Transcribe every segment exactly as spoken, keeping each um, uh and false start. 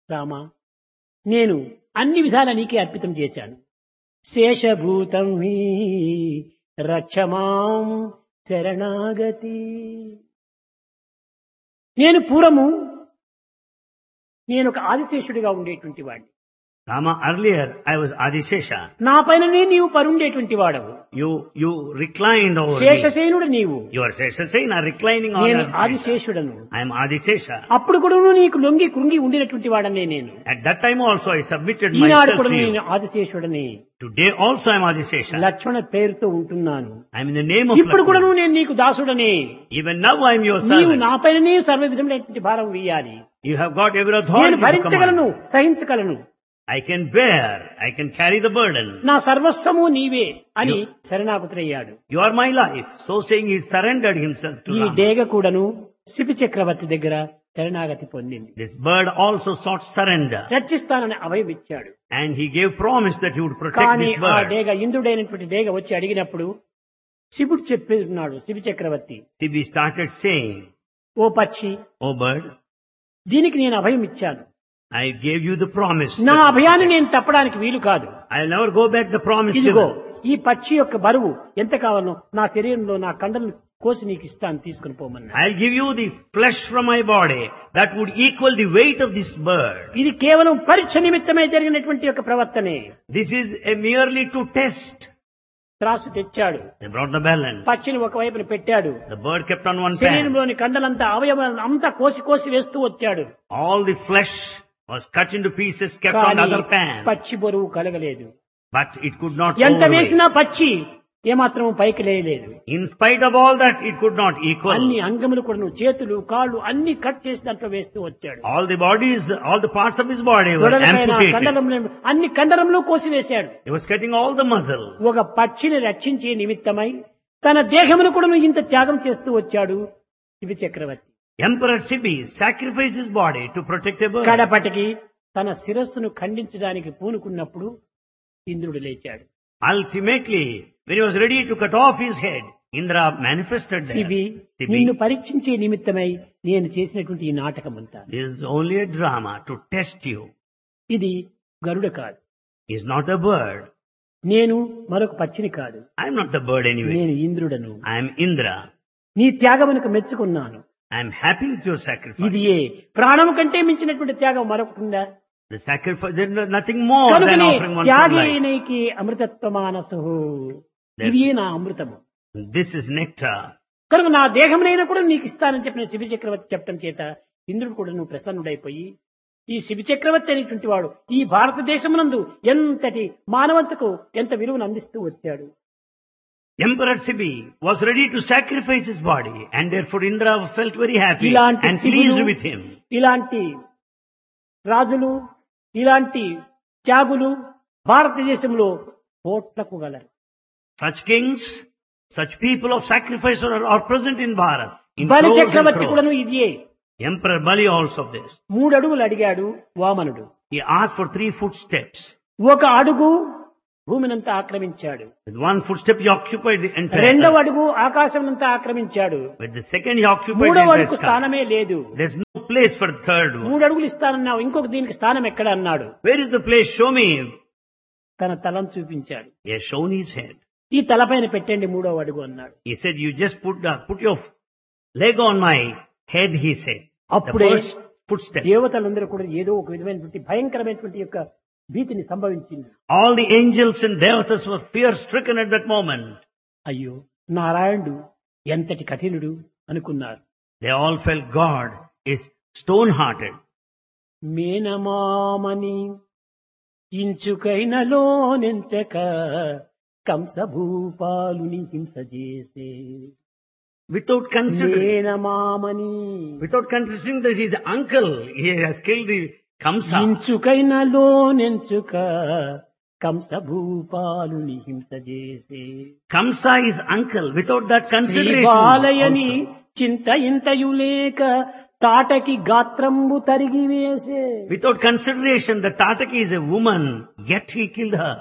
రామా, నేను అన్ని విధాల నీకే అర్పితం చేశాను. శేషభూతం హి రక్షమాం శరణాగతి. నేను పూర్వము నేను ఒక ఆదిశేషుడిగా ఉండేటువంటి వాడిని. Rama, earlier I was Adishesha. నా పైననే నీవు పరుండేటువంటి వాడవు. You, you reclined over me. శేషసేనుడు నీవు. You are Sheshasena reclining on నేను Adishesha. ఆదిశేషుడను. I am Adishesha. అప్పుడు కూడా నీకు లొంగి కృంగి ఉండినటువంటి వాడనే నేను. At that time also I submitted Eenadu myself కూడా to నేను you. ఆదిశేషుడని. Today also I am Adishesha. లక్ష్మణ పేరుతో ఉంటున్నాను. I am in the name of ఇప్పుడు కూడా Lakshmana. నేను నీకు దాసుడనే. Even now I am your నీవు servant. నా పైననే సర్వ విధములైనటువంటి భారం వేయాలి. You have got every నేను authority to command. భరించగలను, సహించగలను. I can bear, I can carry the burden. నా సర్వస్వము నీవే అని శరణాగతుడయ్యాడు. You are my life. So saying he surrendered himself to ఈ Rama. డేగ కూడాను శిపి చక్రవర్తి దగ్గర శరణాగతి పొందింది. This bird also sought surrender. రక్షిస్తానని అభయం ఇచ్చాడు. And he gave promise that he would protect కానీ this ఆ bird. డేగ ఇంద్రుడైనటువంటి డేగ వచ్చి అడిగినప్పుడు శివుడు చెప్పేస్తున్నాడు, శివి చక్రవర్తి, Sibi started saying, ఓ పక్షి, "Oh bird, దీనికి నేను అభయం ఇచ్చాను. I gave you the promise. నా that- అభయాన్ని నేను తప్పడానికి వీలు కాదు. I'll never go back the promise ఇదిగో given. ఈ పక్షి యొక్క బరువు ఎంత కావాలో నా శరీరంలో నా కండలను కోసి నీకు ఇస్తాను, తీసుకుని పోమన్నా. I'll give you the flesh from my body that would equal the weight of this bird." ఇది కేవలం పరీక్ష నిమిత్తమై జరిగినటువంటి యొక్క ప్రవర్తనే. This is a merely to test. త్రాసు తెచ్చాడు, They brought the balance. పక్షిని ఒకవైపున పెట్టాడు, The bird kept on one pan. శరీరంలోని కండలంతా అవయవాలను అంతా కోసి కోసి వేస్తూ వచ్చాడు. All the flesh was cut into pieces, kept on కానీ other pan. పక్షి బరువు కలగలేదు. But it could not ఎంత overweight. వేసినా పక్షి ఏమాత్రం పైకి లేయలేదు. In spite of all that, it could not equal. అన్ని అంగములు కూడా చేతులు కాళ్ళు అన్ని కట్ చేసి దాంట్లో వేస్తూ వచ్చాడు. All the bodies, all the parts of his body were తొడలపైన amputated. కండరంలో అన్ని కండరంలో కోసి వేశాడు. He was cutting all the muscles. ఒక పక్షిని రక్షించే నిమిత్తమై తన దేహమును కూడా ఇంత త్యాగం చేస్తూ వచ్చాడు శివి చక్రవర్తి. Emperor Sibi sacrificed his body to protect a bird. కడపటికి తన శిరస్సును ఖండించడానికి పూనుకున్నప్పుడు ఇంద్రుడు లేచాడు. Ultimately, when he was ready to cut off his head, Indra manifested there. Shibi, Sibi, నిన్ను పరీక్షించే నిమిత్తమై నేను చేసినటువంటి ఈ నాటకం అంతా this is only a drama to test you. ఇది గరుడ కాదు, He is not a bird. నేను మరొక పక్షిని కాదు, I am not the bird anyway. నేను ఇంద్రుడను. I am Indra. నీ త్యాగమునకు మెచ్చుకున్నాను. I am happy with your sacrifice. ఇది ఏ ప్రాణము కంటే మించినటువంటి త్యాగం మరొకటి ఉందా? The sacrifice, there is nothing more than కనుకనే offering one's life. త్యాగేనైకి అమృతత్వ మానసు, ఇది నా అమృతము. This is nectar. కనుక నా దేహంనైనా కూడా నీకు ఇస్తానని చెప్పిన శిబి చక్రవర్తి చెప్పడం చేత ఇంద్రుడు కూడా నువ్వు ప్రసన్నుడైపోయి ఈ శిబి చక్రవర్తి అనేటువంటి వాడు ఈ భారతదేశమునందు ఎంతటి మానవతకు ఎంత విలువను అందిస్తూ వచ్చాడు. Emperor Sibi was ready to sacrifice his body, and therefore Indra felt very happy ఇలాంటి and శివులు, pleased with him. ఇలాంటి రాజులు, ఇలాంటి త్యాగులు భారతదేశంలో కోట్లకు గలరు. Such kings, such people of sacrifice are, are present in Bharat. In బలి crores and చక్రవర్తి crores. కూడాను ఇదియే. Emperor Bali also of this. మూడు అడుగులు అడిగాడు వామనుడు. He asked for three footsteps. ఒక అడుగు భూమినంతా ఆక్రమించాడు. With one footstep he occupied the entire రెండవ earth. అడుగు ఆకాశమంతా ఆక్రమించాడు. With the second he occupied the మూడవ entire అడుగు sky. స్థానమే లేదు. There's no place for the third one. మూడు అడుగులు ఇస్తానన్నావు, ఇంకొక దీనికి స్థానం ఎక్కడ అన్నాడు. Where is the place? Show me. తన తలను చూపించాడు. He has shown his head. ఈ తలపైన పెట్టండి మూడవ అడుగు అన్నాడు. He said, you just put the, put your leg on my head, he said. The అప్పుడే first footstep. దేవతలందరూ కూడా ఏదో ఒక విధమైనటువంటి భయంకరమైనటువంటి యొక్క భీతిని సంభవించింది. All the angels and devatas were fear stricken at that moment. అయ్యో నారాయణుడు ఎంతటి కఠినుడు అనుకున్నారు. They all felt God is stone hearted. మేనమామని ఇంచుకైనలో నెంచక కంసభూపాలుని హింస చేసే. Without considering, మేనమామని without considering that he's the uncle, he has killed the Kamsa. ఇంచుకైనలో నెంచుక కంసభూపాలుని హింస చేసే. Kamsa is uncle. Without that consideration, శ్రీబాలయని also. చింత ఇంతయు లేక తాటకి గాత్రంబు తరిగి వేసే. Without consideration, the Tataki is a woman, yet he killed her.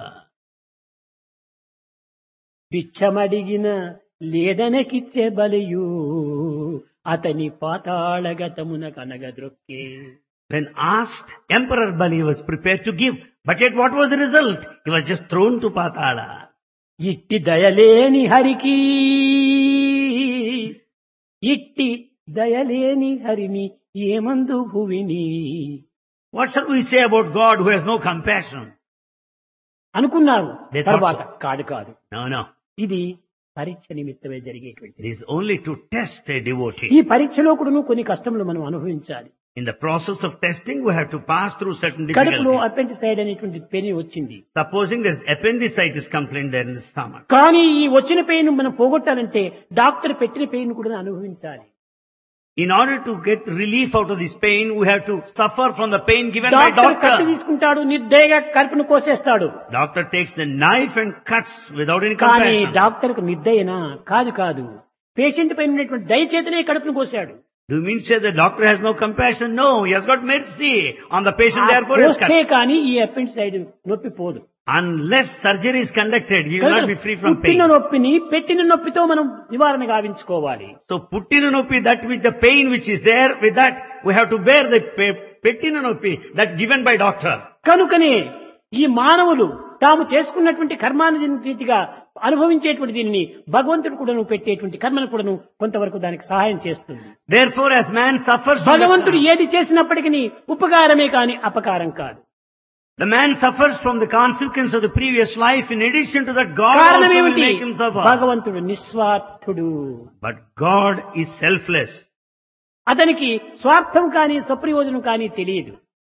భిక్షమడిగిన లేదనకిచ్చే బలియు అతని పాతాళగతమున కనగద్రొక్కే. When asked, Emperor Bali was prepared to give. But yet what was the result? He was just thrown to Patala. ఇట్టి దయలేని హరికి ఇట్టి దయలేని హరిని ఏమందు భువిని What shall we say about God who has no compassion? అనుకున్నారు. They thought తర్వాత so. కాదు కాదు, No, no. ఇది పరీక్ష నిమిత్తమే జరిగేటువంటి. It is only to test a devotee. ఈ పరీక్షలో కూడా కొన్ని కష్టములు మనం అనుభవించాలి. In the process of testing, we have to pass through certain కడుపులో difficulties. అపెండిసైడ్ అనేటువంటి పెయిన్ వచ్చింది. Supposing there's appendicitis complaint there in the stomach. కానీ ఈ వచ్చిన పెయిన్ మనం పోగొట్టాలంటే డాక్టర్ పెట్టిన పెయిన్ కూడా అనుభవించాలి. In order to get relief out of this pain, we have to suffer from the pain given by doctor కత్తి doctor. తీసుకుంటాడు, నిర్దయగా కడుపును కోసేస్తాడు. Doctor takes the knife and cuts without any కానీ compassion. డాక్టర్కు నిర్దయనా? కాదు కాదు, patient పైన ఉన్నటువంటి దయచేతనే కడుపును కోసాడు. Do you mean to say the doctor has no compassion? No, he has got mercy on the patient, therefore he has కోస్తే cut. కానీ ఈ అపెండిసైడ్ నొప్పి పోదు. Unless surgery is conducted, he will not be free from pain. పుట్టిన నొప్పిని పెట్టిన నొప్పితో మనం నివారణ గావించుకోవాలి. So puttina noppi, that with the pain which is there, with that we have to bear the pe- pettina noppi that given by doctor. కనుకనే ఈ మానవులు తాము చేసుకున్నటువంటి కర్మాన్ని రీతిగా అనుభవించేటువంటి దీనిని భగవంతుడు కూడాను పెట్టేటువంటి కర్మను కూడాను కొంతవరకు దానికి సహాయం చేస్తుంది. Therefore, as man suffers from the భగవంతుడు ఏది చేసినప్పటికీ ఉపకారమే కాని అపకారం కాదు. The man suffers from the consequence of the previous life. In addition to that, God కారణం also will ఏమిటి? make him suffer. భగవంతుడు నిస్వార్థుడు. But God is selfless. అతనికి స్వార్థం కానీ స్వప్రయోజనం కానీ తెలియదు.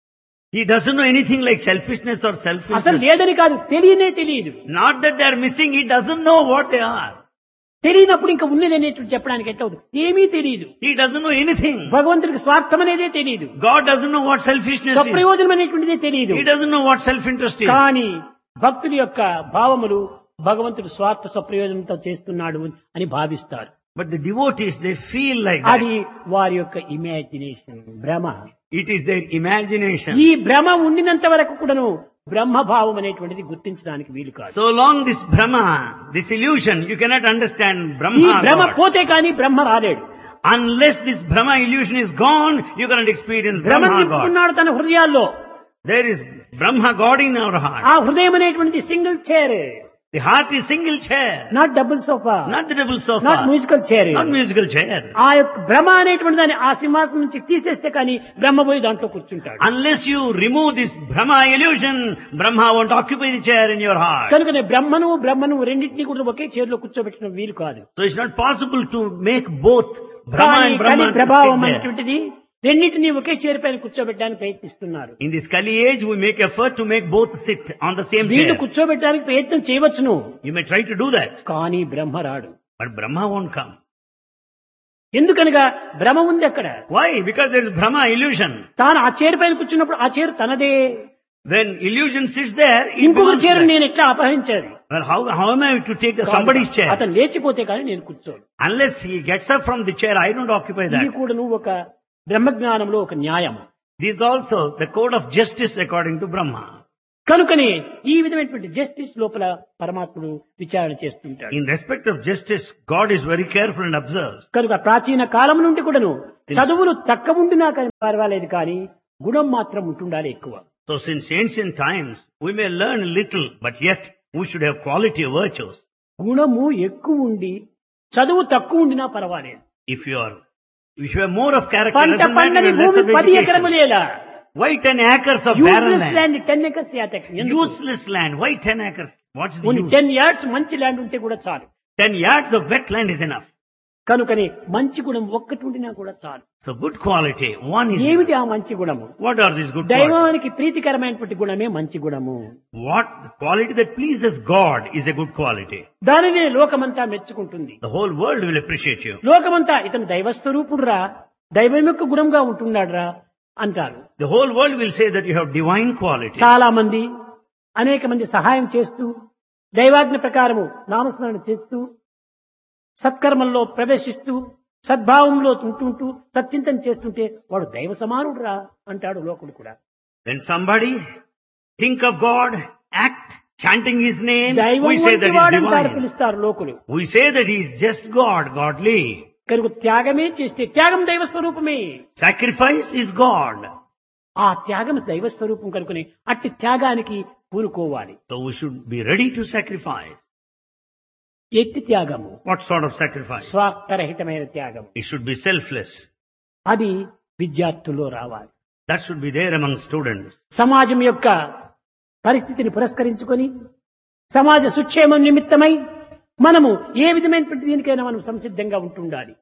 He doesn't know anything like selfishness or అసలు selfishness. లేదని కాదు, తెలియనే తెలియదు. Not that they are missing, he doesn't know what they are. తెలియనప్పుడు ఇంకా ఉన్నది అనేటువంటి చెప్పడానికి ఎట్లా అవుతుంది? ఏమీ తెలియదు. He doesn't know anything. భగవంతుడికి స్వార్థం అనేదే తెలియదు, God doesn't know what selfishness is. స్వప్రయోజనం అనేటువంటిదే తెలియదు. He doesn't know what self-interest is. కానీ భక్తుడి యొక్క భావములు భగవంతుడు స్వార్థ స్వప్రయోజనంతో చేస్తున్నాడు అని భావిస్తారు. But the devotees, they feel like that. అది వారి యొక్క ఇమాజినేషన్, భ్రమ. It is their imagination. ఈ భ్రమ ఉండినంత వరకు కూడాను బ్రహ్మభావం అనేటువంటిది గుర్తించడానికి వీలు కాదు. So long this Brahma, this illusion, you cannot understand ఈ Brahma భ్రమ God. పోతే కానీ బ్రహ్మ రాలేడు. Unless this Brahma illusion is gone, you cannot experience భ్రమ Brahma God. తిప్పుకున్నాడు తన హృదయాల్లో. There is Brahma God in our heart. ఆ హృదయం అనేటువంటి single chair, The heart is single chair, not double sofa, not the double sofa, not musical chair. not musical chair. ఆ యొక్క భ్రమ అనేటువంటి దాన్ని ఆ సింహాసనం నుంచి తీసేస్తే కానీ బ్రహ్మ పోయి దాంట్లో కూర్చుంటాడు. Unless you remove this Brahma illusion, Brahma won't occupy the chair in your heart. కనుకనే బ్రహ్మను బ్రహ్మను రెండింటినీ కూడా ఒకే చైర్ లో కూర్చోబెట్టడం వీలు కాదు. So it's not possible to make both Brahma కానీ and కలి Brahman to ప్రభావం sit there. అనేటువంటిది రెండింటినీ ఒకే చైర్ పైన కూర్చోబెట్టడానికి ప్రయత్నిస్తున్నారు. In this Kali age, we make effort to make both sit on the same వీళ్ళు chair. కూర్చోబెట్టడానికి ప్రయత్నం చేయవచ్చును, You may try to do that, కానీ బ్రహ్మ రాడు. but Brahma won't come. ఎందుకనగా భ్రమ ఉంది అక్కడ. Why? Because there is Brahma illusion. తాను ఆ చైర్ పైన కూర్చున్నప్పుడు ఆ చైర్ తనదే. When illusion sits there, it ఇంకొక belongs చైర్ there. నేను ఎట్లా అపహరించేది? Well, how, how am I to take the somebody's chair? అతను లేచిపోతే కానీ నేను కూర్చోను. Unless he gets up from the chair, I don't occupy ఇది that. కూడా నువ్వు ఒక బ్రహ్మజ్ఞానంలో ఒక న్యాయం. This is also the code of justice according to Brahma. కనుకనే ఈ విధమైనటువంటి జస్టిస్ లోపల పరమాత్ముడు విచారణ చేస్తుంటాడు. In respect of justice, God is very careful and observes. కనుక ప్రాచీన కాలం నుండి కూడాను చదువులు తక్కువ ఉండినా కానీ పర్వాలేదు, కానీ గుణం మాత్రం ఉంటుండాలి ఎక్కువ. So since ancient times, we may learn little, but yet we should have quality of virtues. గుణము ఎక్కువ ఉండి చదువు తక్కువ ఉండినా పర్వాలేదు. If you are, if you have more of character, పంట doesn't matter, పండని you have less భూమి of పది education. ఎకరములేలా, Why ten acres of barren useless land? Land ten acres యాతక్. Useless land. Why ten acres? What's the use? Ten yards మంచి land ఉంటే కూడా చాలు. Ten yards of wetland is enough. కనుకని మంచి గుణం ఒక్కటి ఉండినా కూడా చాలు. So good quality, one is ఏమిటి enough. ఆ మంచి గుణము? What are these good qualities? దైవానికి ప్రీతికరమైనటువంటి గుణమే మంచి గుణము. What the quality that pleases God is a good quality. దానినే లోకమంతా మెచ్చుకుంటుంది. The whole world will appreciate you. లోకమంతా ఇతను దైవస్వరూపుడురా, దైవం యొక్క గుణంగా ఉంటున్నాడురా అంటారు. The whole world will say that you have divine quality. చాలా మంది అనేక మంది సహాయం చేస్తూ దైవాజ్ఞ ప్రకారము నామస్మరణ చేస్తూ సత్కర్మల్లో ప్రవేశిస్తూ సద్భావంలో ఉంటుంటూ సత్చింతన చేస్తుంటే వాడు దైవ సమానుడురా అంటాడు లోకుడు కూడా. When somebody think of God, act chanting His name, దైవం we say that వంటి He is వాడంటారు divine. పిలుస్తారు లోకులు. We say that He is just God, godly. కనుక త్యాగమే చేస్తే త్యాగం దైవ స్వరూపమే. Sacrifice is God. ఆ త్యాగం దైవ స్వరూపం కనుకొని అట్టి త్యాగానికి పూనుకోవాలి. So we should be ready to sacrifice. ఎట్టి త్యాగము? What sort of sacrifice? స్వార్థరహితమైన త్యాగం. It should be selfless. అది విద్యార్థుల్లో రావాలి. That should be there among students. సమాజం యొక్క పరిస్థితిని పురస్కరించుకొని సమాజ సుక్షేమం నిమిత్తమై మనము ఏ విధమైనటువంటి దీనికైనా మనం సంసిద్ధంగా ఉంటుండాలి.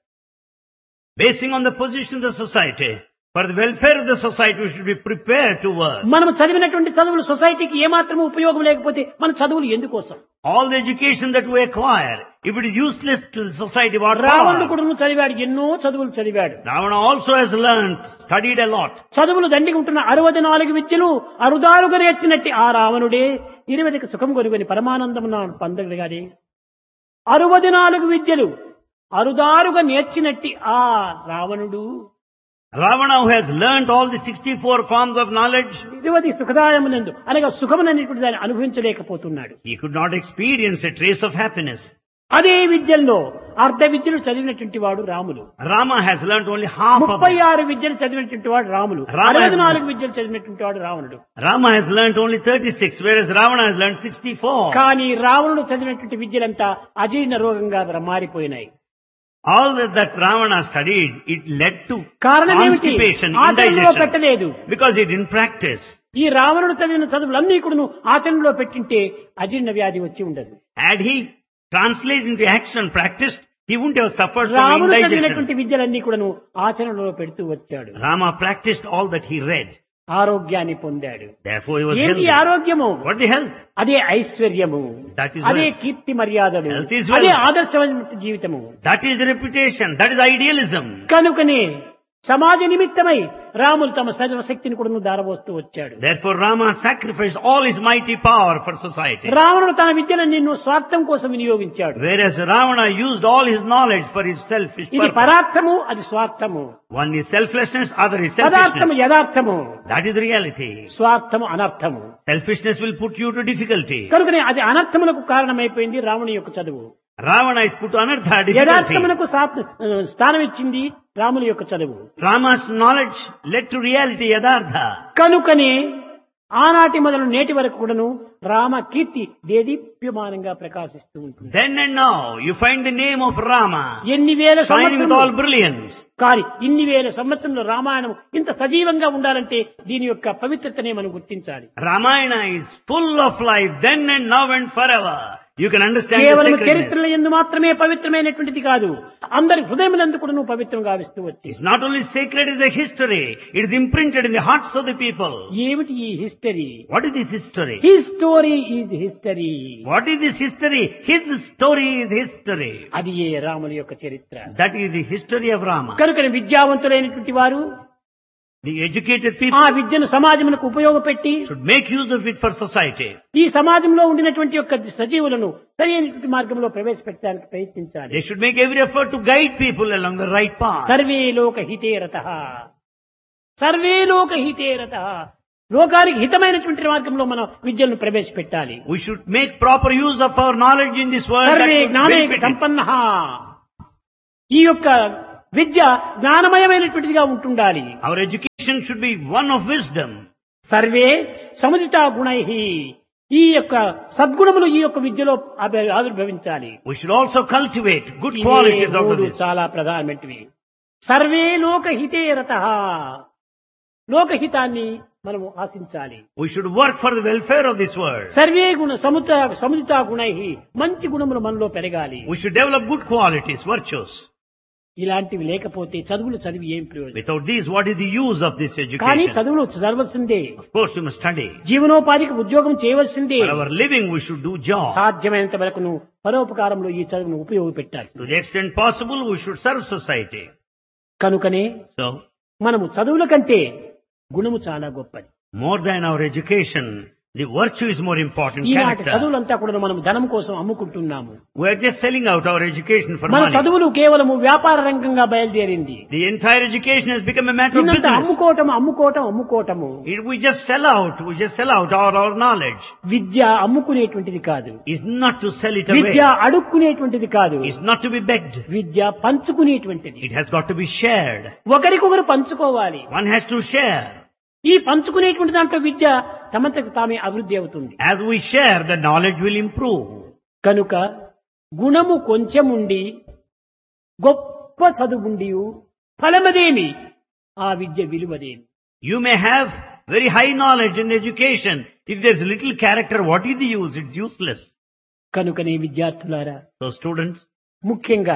Basing on the position of the society, for the welfare of the society, we should be prepared to work. మనం చదివినటువంటి చదువులు సొసైటీకి ఏమాత్రం ఉపయోగం లేకపోతే మన చదువులు ఎందుకోసం? All the education that we acquire, if it is useless to the society, what రావణుడు for? కూడా చదివాడు, ఎన్నో చదువులు చదివాడు. Ravana also has learned, studied a lot. చదువులు దండిగా ఉంటున్న అరవై నాలుగు విద్యలు అరుదారుగా నేర్చినట్టి ఆ రావణుడే ఇరువదికి సుఖం కొనుగొని పరమానందం పొందగలిగాడే. అరవై నాలుగు విద్యలు అరుదారుగా నేర్చినట్టి ఆ రావణుడు Ravana, who has learnt all the sixty-four forms of knowledge, ఇరువది సుఖదాయమునందు అనగా సుఖముననేటువంటి దాన్ని అనుభవించలేకపోతున్నాడు. he could not experience a trace of happiness. అదే విద్యల్లో అర్ధ విద్యలు చదివినటువంటి వాడు Ramulu. Rama has learnt only half of ముప్పై it. ఆరు విద్యలు చదివినటువంటి వాడు రాములు. Rama అరవై has- నాలుగు విద్యలు చదివినటువంటి వాడు రావణుడు. Rama has learnt only thirty-six, whereas Ravana has learnt sixty-four. కానీ రావణుడు చదివినటువంటి విద్యలంతా అజీర్ణ రోగంగా మారిపోయినాయి. All that, that Ravana studied, it led to కారణం ఏమిటి? constipation, ఆచరణలో indigestion, పెట్టలేదు. because he didn't practice. ఈ రావణుడు చదివిన చదువులన్నీ కూడా ఆచరణలో పెట్టింటే అజీర్ణ వ్యాధి వచ్చి ఉండదు. Had he translated into action, practiced, he wouldn't have suffered from రాముడు indigestion. చదివినటువంటి విద్యలన్నీ కూడాను ఆచరణలో పెడుతూ వచ్చాడు. Rama practiced all that he read. ఆరోగ్యాన్ని పొందాడు. Therefore he was ఏంటి healthy. ఆరోగ్యము? What the health? అదే ఐశ్వర్యము, That is అదే wealth. కీర్తి మర్యాదలు, Health is wealth. అదే ఆదర్శమైన జీవితము. That is reputation. That is idealism. కనుకనే సమాజ నిమిత్తమై రాములు తమ సర్వశక్తిని కూడా దారబోస్తూ వచ్చాడు. Therefore Rama sacrificed all his mighty power for society. రావణుడు తన విద్యను నిన్ను స్వార్థం కోసం వినియోగించాడు. Whereas Ravana used all his knowledge for his selfish ఇది purpose. పరార్థము, అది స్వార్థము. One is selflessness, other is పదార్థము selfishness. యథార్థము, That is reality. స్వార్థము అనర్థము. Selfishness will put you to difficulty. కనుకనే అది అనర్థములకు కారణమైపోయింది రాముని యొక్క చదువు. Ravana is put to anartha, difficulty. యథార్థమునకు సా- స్థానం ఇచ్చింది రాముని యొక్క చదువు. Rama's knowledge led to reality, yadartha. కనుకనే ఆనాటి మొదలు నేటి వరకు కూడాను రామ కీర్తి దేదీప్యమానంగా ప్రకాశిస్తూ ఉంటుంది. Then and now, you find the name of Rama ఎన్ని వేల shining with all సంవత్సరాలు brilliance. కానీ ఇన్ని వేల సంవత్సరంలో రామాయణం ఇంత సజీవంగా ఉండాలంటే దీని యొక్క పవిత్రతనే మనం గుర్తించాలి. Ramayana is full of life, then and now and forever. You can understand the కేవలం sacredness. చరిత్రల యందు మాత్రమే పవిత్రమైనటువంటిది కాదు, అందరి హృదయములందు కూడా నువ్వు పవిత్రంగా గావిస్తూ వచ్చి. It's not only sacred as a history, it is imprinted in the hearts of the people. ఏమిటి ఈ history? What is this history? His story is history. What is this history? His story is history. అది ఏ రాముని యొక్క చరిత్ర. That is the history of Rama. కనుక విద్యావంతులైనటువంటి వారు The educated ఆ people విద్యను సమాజమునకు ఉపయోగపెట్టి should make use of it for society. ఈ సమాజంలో ఉండినటువంటి యొక్క సజీవులను సరైనటువంటి మార్గంలో ప్రవేశపెట్టడానికి ప్రయత్నించాలి. They should make every effort to guide people along the right path. Survey లోక హితేరతః, సర్వే లోక హితేరతః, లోకానికి హితమైనటువంటి మార్గంలో మనం విద్యను ప్రవేశపెట్టాలి. We should make proper use of our knowledge in this world. that survey would జ్ఞానే benefit it. సంపన్నః, ఈ యొక్క విద్య జ్ఞానమయమైనటువంటిదిగా ఉంటుండాలి. Our education should be one of wisdom. Survey సముదితా గుణైః, ఈ యొక్క సద్గుణములు ఈ యొక్క విద్యలో ఆవి- ఆవిర్భవించాలి. We should also cultivate good ఇవే qualities out of మూడు this. చాలా ప్రధానమైనవి. సర్వే లోకహితే రతః, లోకహితాన్ని మనము ఆశించాలి. We should work for the welfare of this world. Survey గుణ సముత సముదితా గుణైః, మంచి గుణములు మనలో పెరగాలి. We should develop good qualities, virtues. ఇలాంటివి లేకపోతే చదువులు చదివి ఏం ప్రయోజనం? Without these, what is the use of this కానీ education? చదువులు చదవలసిందే, Of course, you must study. జీవనోపాధికి ఉద్యోగం చేయవలసిందే. For our living, we should do job. సాధ్యమైనంత వరకు నువ్వు పరోపకారంలో ఈ చదువును ఉపయోగపెట్టాలి. To the extent possible, we should serve society. కనుకనే So, మనము చదువుల కంటే గుణము చాలా గొప్పది. more than our education, the virtue is more important. ఈనాటి Character. చదువులంతా కూడా మనం ధనం కోసం అమ్ముకుంటున్నాము. We are just selling out our education for మన money. చదువులు కేవలము వ్యాపార రంగంగా బయలుదేరింది. The entire education has become a matter of దీన్నంతా business. అమ్ముకోవటం అమ్ముకోవటం అమ్ముకోవటము. It, we just sell out. We just sell out our, our knowledge. విద్య అమ్ముకునేటువంటిది కాదు, It's not to sell it away. విద్య అడుక్కునేటువంటిది కాదు, It's not to be begged. Vidya పంచుకునేటువంటిది. It has got to be shared. ఒకరికొకరు పంచుకోవాలి. One has to share. ఈ పంచుకునేటువంటి దాంట్లో విద్య తమంతకు తామే అభివృద్ధి అవుతుంది. As we share, the knowledge will improve. కనుక గుణము కొంచెముండి గొప్ప చదువుండి ఫలమదేమి, ఆ విద్య విలువదేమి. You may have very high knowledge and education. If there's little character, what is the use? It's useless. కనుకనే విద్యార్థులారా, So students, ముఖ్యంగా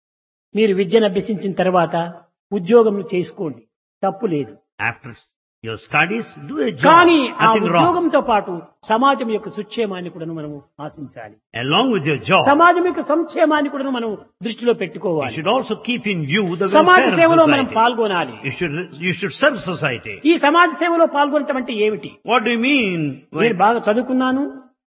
మీరు విద్యను అభ్యసించిన తర్వాత ఉద్యోగం చేసుకోండి, తప్పు లేదు. after your studies, do a job. కానీ ఆ Nothing wrong. ఉద్యోగంతో పాటు సమాజం యొక్క సుక్షేమాన్ని కూడా మనం ఆశించాలి. Along with your job, సమాజం యొక్క సంక్షేమాన్ని కూడా మనం దృష్టిలో you పెట్టుకోవాలి. should also keep in view the సమాజ welfare of సేవలో మనం society. పాల్గొనాలి. You should, you should serve society. ఈ సమాజ సేవలో పాల్గొనటం అంటే ఏమిటి? What do you mean? నేను When, బాగా చదువుకున్నాను,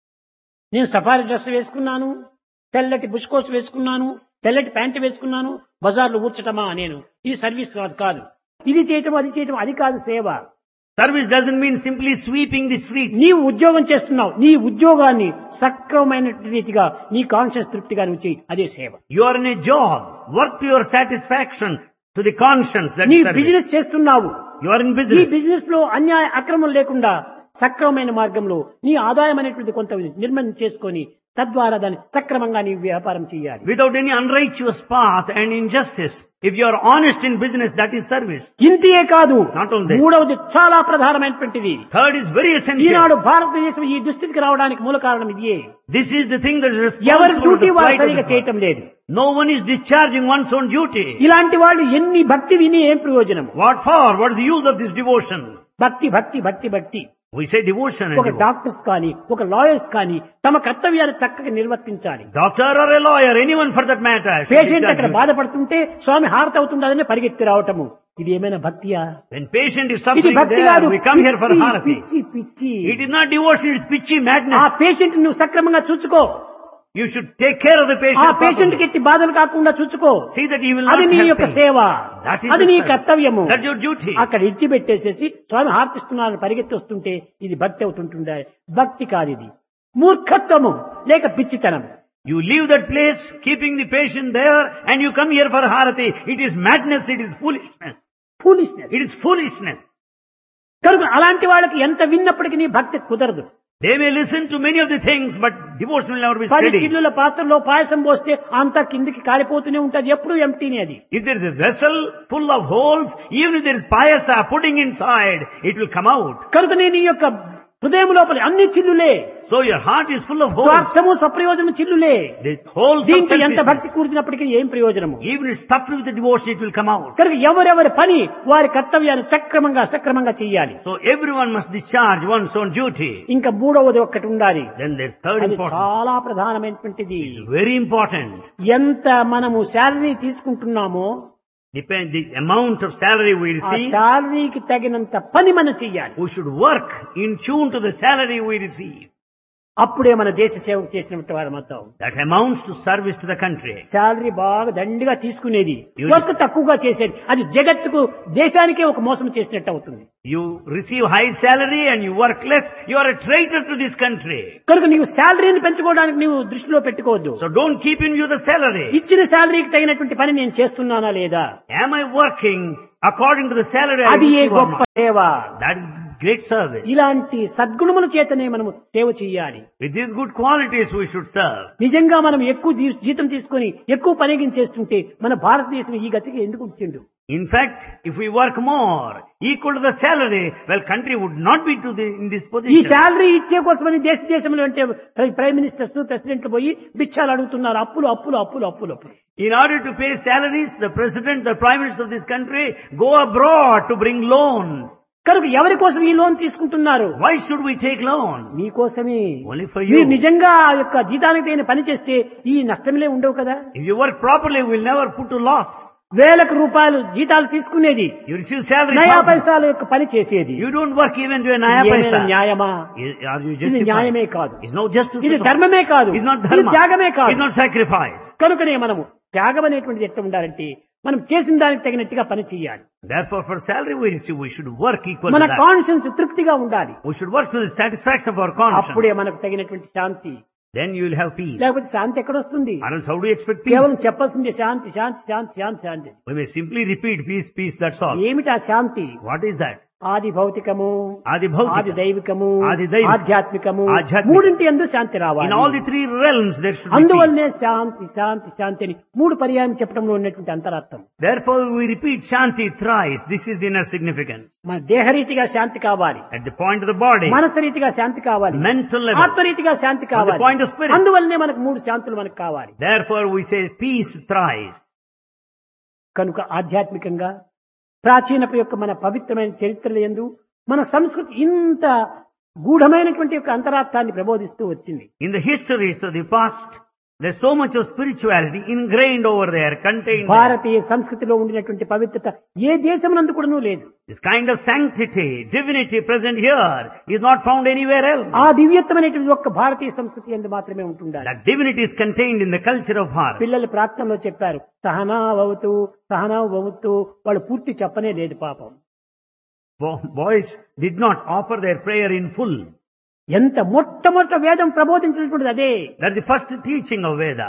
నేను సఫారీ డ్రెస్ వేసుకున్నాను, తెల్లటి బుష్కోట్ వేసుకున్నాను, తెల్లటి ప్యాంటు వేసుకున్నాను, బజార్లో ఊడ్చటమా నేను? ఇది సర్వీస్ కాదు కాదు ఇది చేయటం అది చేయటం అది కాదు సేవ. service doesn't mean simply sweeping the streets. నీవు ఉద్యోగం చేస్తున్నావు, నీ ఉద్యోగాన్ని సక్రమమైన రీతిగా నీ కాన్షియస్ తృప్తిగా నువ్వు చేయి, అదే సేవ. You are in a job. Work to your satisfaction, to the conscience. That నీ is service. బిజినెస్ చేస్తున్నావు, You are in ఈ business. బిజినెస్ లో అన్యాయ అక్రమం లేకుండా సక్రమమైన మార్గంలో నీ ఆదాయం అనేటువంటి కొంత నిర్మాణం చేసుకొని తద్వారా దాన్ని సక్రమంగా నీ వ్యాపారం చేయాలి. Without any unrighteous path and injustice. If you are honest in business, that is service. ఇంతియే కాదు, Not only this. మూడవది చాలా ప్రధానమైనటువంటిది. Third is very essential. ఈనాడు భారతదేశం ఈ దుస్థితికి రావడానికి మూల కారణం ఇదే. This is the thing that is ఎవరి responsible for డ్యూటీ the వారు plight of సరిగా the చేయటం poor. లేదు. No one is discharging one's own duty. ఇలాంటి వాళ్ళు ఎన్ని భక్తి విని ఏం ప్రయోజనం? What for? What is the use of this devotion? భక్తి భక్తి భక్తి భక్తి. We say devotion and ఒక devotion. డాక్టర్స్ కానీ ఒక లాయర్స్ కానీ తమ కర్తవ్యాన్ని చక్కగా నిర్వర్తించాలి. Doctor or a lawyer, anyone for that matter. should patient discharge అక్కడ duty. బాధపడుతుంటే స్వామి హారతి అవుతుండదని పరిగెత్తి రావటము, ఇది ఏమైనా భక్తియా? When patient is ఇది suffering భక్తి there, కాదు, we come here for పిచ్చి, harati. పిచ్చి పిచ్చి. It is not devotion, it's pitchy ఆ madness. పేషెంట్ నువ్వు సక్రమంగా చూసుకో, You should take care of the ఆ patient పేషెంట్ కి properly. ఎట్టి బాధలు కాకుండా చూసుకో. See that he will అది not నీ have యొక్క pain. సేవ, That is అది the నీ service. కర్తవ్యము. That's your duty. అక్కడ ఇడిచిపెట్టేసేసి స్వామి హార్తిస్తున్నారని పరిగెత్తి వస్తుంటే ఇది భక్తి అవుతుంటుండే. భక్తి కాదు, ఇది మూర్ఖత్వము లేక పిచ్చితనం. You leave that place, keeping the patient there, and you come here for harati. It is madness, it is foolishness. Foolishness. It is foolishness. కనుక అలాంటి వాళ్ళకి ఎంత విన్నప్పటికీ నీ భక్తి కుదరదు. They may listen to many of the things, but devotion will never be పది steady. చిల్లుల పాత్రలో పాయసం పోస్తే అంతా కిందికి కారిపోతూనే ఉంటది, ఎప్పుడు ఎంటీనే అది. If there is a vessel full of holes, even if there is payasa pudding inside, it will come out. కనుక నేను ఈ యొక్క హృదయం లోపల అన్ని చిల్లులే, So your heart is full of holes. స్వార్థము సప్రయోజనం చిల్లులే. The holes of దీంట్లో ఎంత భక్తి selfishness. కూర్చున్నప్పటికీ ఏం ప్రయోజనము? Even if stuffed with the devotion, it will come out. కనుక ఎవరెవరి పని వారి కర్తవ్యాన్ని సక్రమంగా సక్రమంగా చెయ్యాలి. So everyone must discharge one's own duty. ఇంకా మూడవది ఒక్కటి ఉండాలి, Then there's third అది important. చాలా ప్రధానమైనటువంటిది. It's very important. ఎంత మనము salary తీసుకుంటున్నామో Depend the amount of salary we ఆ receive. శాలరీకి తగినంత పని మనం చెయ్యాలి. We should work in tune to the salary we receive. అప్పుడే మన దేశ సేవకు చేసినట్టు వారు మొత్తం. That amounts to service to the country. Salary బాగా దండిగా తీసుకునేది, You వర్క్ తక్కువగా చేసేది, అది జగత్తుకు దేశానికే ఒక మోసం చేసినట్టు అవుతుంది. You receive high salary and you work less, you are a traitor to this country. కనుక నీవు శాలరీని పెంచుకోవడానికి నీవు దృష్టిలో పెట్టుకోవద్దు. So don't keep in view the salary. ఇచ్చిన శాలరీకి తగినటువంటి పని నేను చేస్తున్నానా లేదా, Am I working according to the salary I అది ఏ receive or గొప్ప not? సేవ. That is great service. ఇలాంటి సద్గుణముల చేతనే మనము సేవ చేయాలి. With these good qualities we should serve. నిజంగా మనం ఎక్కువ జీ- జీతం తీసుకొని ఎక్కువ పనిగించేస్తుంటే మన భారతదేశం ఈ గతికి ఎందుకు వచ్చిండు? In fact, if we work more, equal to the salary, well, country would not be to the, in this ఈ position. శాలరీ ఇచ్చే కోసమని దేశ దేశంలో అంటే ప్ర- ప్రైమ్ మినిస్టర్స్ ప్రెసిడెంట్లు పోయి భిక్షాలు అడుగుతున్నారు, అప్పులు అప్పులు అప్పులు అప్పులు అప్పులు. In order to pay salaries, the president, the prime minister of this country go abroad to bring loans. కనుక ఎవరి కోసం ఈ లోన్ తీసుకుంటున్నారు? Why should we take loan? మీకోసమే. Only for మీరు you. నిజంగా ఆ యొక్క జీతానికి తగిన పని చేస్తే ఈ నష్టంలే ఉండవు కదా. If you work properly, we will never put to loss. వేలకు రూపాయలు జీతాలు తీసుకునేది, You receive salary. నయా thousands. పైసల యొక్క పని చేసేది. You don't work even to a naya ఏమైనా paisa. న్యాయమా? Is- Are you ఇది న్యాయమే justified? కాదు, It's no justice. ఇది at all. ధర్మమే కాదు, It's not ఇది dharma. త్యాగమే It's కాదు. not sacrifice. కనుకనే మనము త్యాగం అనేటువంటిది ఎట్లా ఉండాలంటే మనం చేసిన దానికి తగినట్టుగా పని చేయాలి. Therefore, for salary we receive, we should work equal మన to that. కాన్షియన్స్ తృప్తిగా ఉండాలి. We should work to the satisfaction of our conscience. అప్పుడే మనకు తగినటువంటి శాంతి. Then you will have peace. లేకపోతే శాంతి ఎక్కడ వస్తుంది? Or else how do you expect peace? కేవలం చెప్పాల్సిందే శాంతి శాంతి శాంతి శాంతి శాంతి. We may simply repeat peace, peace, that's all. ఏమిటి ఆ శాంతి? What is that? ఆది భౌతికము, Adi Bhautika, ఆది దైవికము, ఆది దైవికము, ఆధ్యాత్మికము, ఆధ్యాత్మికము. మూడింటి యందు శాంతి in రావాలి. all the three realms there should be peace. అందువల్లనే శాంతి శాంతి శాంతి అని మూడు పర్యాయం చెప్పడంలో ఉన్నటువంటి అంతరార్థం. Therefore we repeat Shanti thrice. This is the inner significance. మన దేహరీతిగా శాంతి కావాలి, At the point of the body, మనసు రీతిగా శాంతి కావాలి, mental level. ఆత్మరీతిగా శాంతి కావాలి. point of spirit. అందువల్లనే మనకు మూడు శాంతులు మనకు కావాలి. Therefore we say peace thrice. కనుక ఆధ్యాత్మికంగా ప్రాచీనపు యొక్క మన పవిత్రమైన చరిత్రల యందు మన సంస్కృతి ఇంత గూఢమైనటువంటి యొక్క అంతరార్థాన్ని ప్రబోధిస్తూ వచ్చింది. In the histories of the past, there's so much of spirituality ingrained over there, contained there. భారతీయ సంస్కృతిలో ఉండినటువంటి పవిత్రత ఏ దేశమునందు కూడాను లేదు. This kind of sanctity, divinity present here is not found anywhere else. ఆ దివ్యత్వమైనటువంటి ఒక్క భారతీయ సంస్కృతి యందు మాత్రమే ఉంటుండాలి. That divinity is contained in the culture of Bharat. పిల్లలు ప్రార్థనలో చెప్పారు, సహనా వవుతూ సహనా వవుతూ, వాళ్ళు పూర్తి చెప్పనే లేదు పాపం. Bo- Boys did not offer their prayer in full. ఎంత మొట్టమొదట వేదం ప్రబోధించినటువంటిది అదే. That's the first teaching of Veda.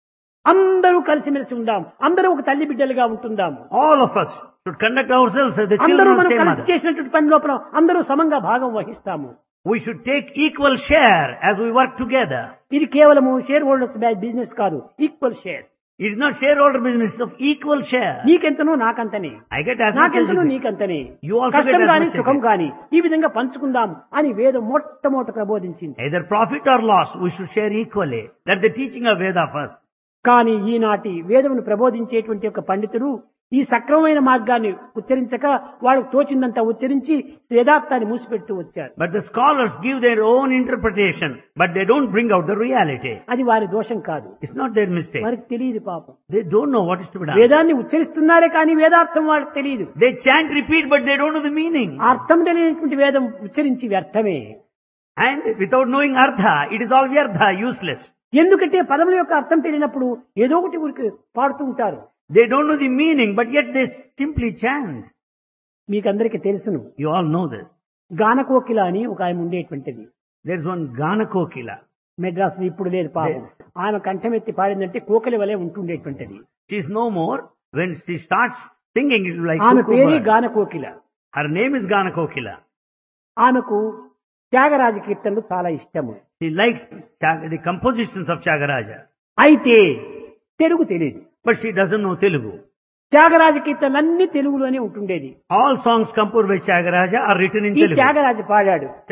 అందరూ కలిసిమెలిసి ఉందాం, అందరూ ఒక తల్లి బిడ్డలుగా ఉంటుందాము, All of us should conduct ourselves as the అందరూ children of మనం same కలిసి mother. చేసినటువంటి పని లోపల అందరూ సమంగా భాగం వహిస్తాము. We should take equal share as we work together. ఇది కేవలము షేర్ హోల్డర్స్ బిజినెస్ కాదు, equal share. It is not shareholder business of equal share. నీకెంతనో నాకంతనే, I get as much as నాకెంతనో you get. నీకంతనే, You also కష్టం get as గాని much as సుఖం you get. గాని ఈ విధంగా పంచుకుందాం అని వేదం మొట్టమొదట ప్రబోధించింది. Either profit or loss, we should share equally. That's the teaching of Veda first. కానీ ఈనాటి వేదమును ప్రబోధించేటువంటి యొక్క పండితులు ఈ సక్రమమైన మార్గాన్ని ఉచ్చరించక వాళ్ళకు తోచిందంతా ఉచ్చరించి వేదార్థాన్ని మూసిపెడుతూ వచ్చారు. But the scholars give their own interpretation, but they don't bring out the reality. అది వారి దోషం కాదు, It's not their mistake. వారికి తెలియదు పాపం. They don't know what is to be done. వేదాన్ని ఉచ్చరిస్తున్నారే కానీ వేదార్థం వాళ్ళకి తెలియదు. They chant, repeat, but they don't know the meaning. అర్థం తెలియనటువంటి వేదం ఉచ్చరించి వ్యర్థమే. And without knowing Artha, it is all Vyartha, useless. ఎందుకంటే పదముల యొక్క అర్థం తెలియనప్పుడు ఏదో ఒకటి ఊరికి పాడుతూ ఉంటారు. They don't know the meaning, but yet they simply chant. మీకందరికీ తెలుసును, You all know this. గానకోకిల అని ఒక ఆయన ఉండేటువంటిది. There's one Ganakokila. మెడ్రాస్ ఇప్పుడు లేదు పాపం. ఆమె కంఠమెత్తి పాడిందంటే కోకిల వలె ఉంటుండేటువంటిది. She's no more. When she starts singing, it will be like ఆమె cuckoo పేరే bird. గానకోకిల. Her name is Ganakokila. ఆమెకు త్యాగరాజ కీర్తనలు చాలా ఇష్టము. She likes Chag- the compositions of Chagaraja. అయితే తెలుగు తెలియదు. But she doesn't know Telugu. Tyagaraja కీర్తనలన్నీ తెలుగులోనే ఉంటుండేది. All songs composed by Chagaraja are written in ఈ Telugu. త్యాగరాజు పాడాడు.